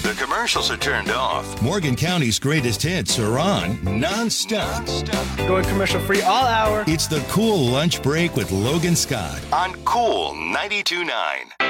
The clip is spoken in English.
The commercials are turned off. Morgan County's greatest hits are on non-stop. Going commercial free all hour. It's the Cool Lunch Break with Logan Scott On Cool 92.9.